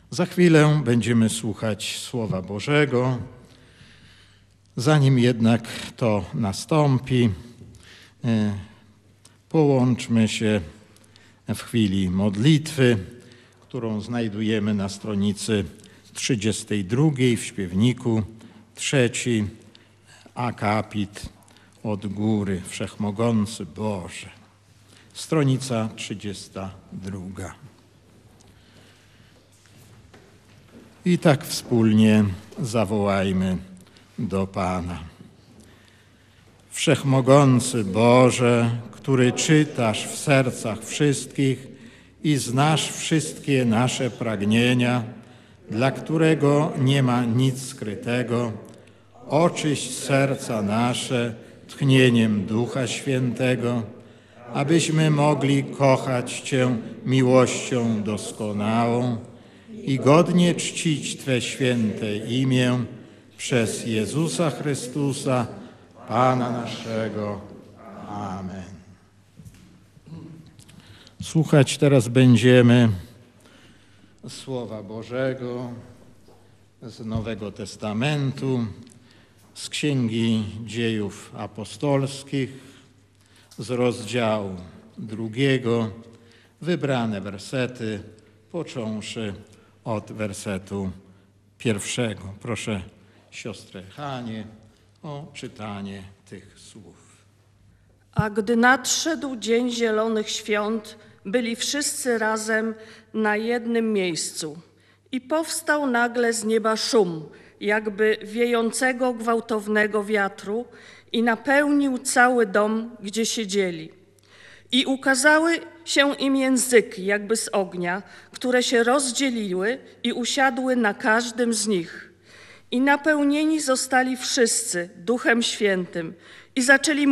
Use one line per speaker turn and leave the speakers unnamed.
Za chwilę będziemy słuchać Słowa Bożego. Zanim jednak to nastąpi, połączmy się w chwili modlitwy, którą znajdujemy na stronicy 32 w śpiewniku 3, akapit od góry, Wszechmogący Boże. Stronica 32. I tak wspólnie zawołajmy do Pana. Wszechmogący Boże, który czytasz w sercach wszystkich i znasz wszystkie nasze pragnienia, dla którego nie ma nic skrytego, oczyść serca nasze tchnieniem Ducha Świętego, abyśmy mogli kochać Cię miłością doskonałą i godnie czcić Twe święte imię przez Jezusa Chrystusa, Pana naszego. Amen. Słuchać teraz będziemy Słowa Bożego z Nowego Testamentu, z Księgi Dziejów Apostolskich, z rozdziału 2, wybrane wersety, począwszy od wersetu 1. Proszę siostrę Hanię o czytanie tych słów.
A gdy nadszedł dzień Zielonych Świąt, byli wszyscy razem na jednym miejscu. I powstał nagle z nieba szum, jakby wiejącego gwałtownego wiatru, i napełnił cały dom, gdzie siedzieli. I ukazały się im języki, jakby z ognia, które się rozdzieliły i usiadły na każdym z nich. I napełnieni zostali wszyscy Duchem Świętym i zaczęli